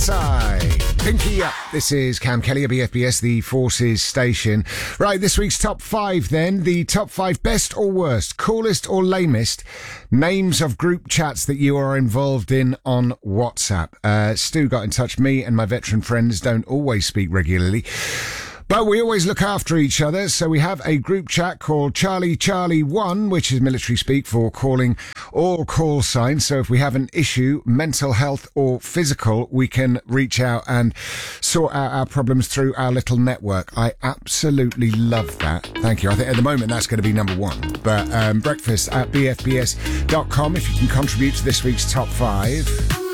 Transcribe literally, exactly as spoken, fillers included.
Matai. Pinky up. This is Cam Kelly, B F B S, the Forces station. Right, this week's top five then. The top five best or worst, coolest or lamest names of group chats that you are involved in on WhatsApp. Uh, Stu got in touch. Me and my veteran friends don't always speak regularly, but we always look after each other, so we have a group chat called Charlie Charlie one, which is military speak for calling all call signs. So if we have an issue, mental health or physical, we can reach out and sort out our problems through our little network. I absolutely love that. Thank you. I think at the moment that's going to be number one. But um, breakfast at b f b s dot com if you can contribute to this week's top five.